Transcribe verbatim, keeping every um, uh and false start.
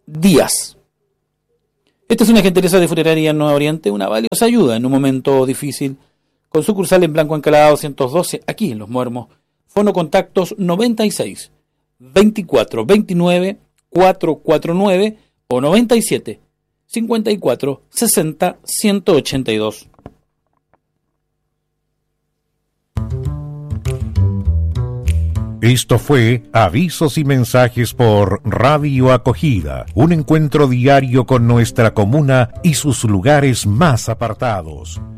Díaz. Esta es una gentileza de Funeraria Nuevo Oriente, una valiosa ayuda en un momento difícil, con sucursal en Blanco Encalada doscientos doce, aquí en Los Muermos. Fono contactos noventa y seis, veinticuatro, veintinueve, cuatrocientos cuarenta y nueve o noventa y siete, cincuenta y cuatro, sesenta, ciento ochenta y dos. Esto fue Avisos y Mensajes por Radio Acogida, un encuentro diario con nuestra comuna y sus lugares más apartados.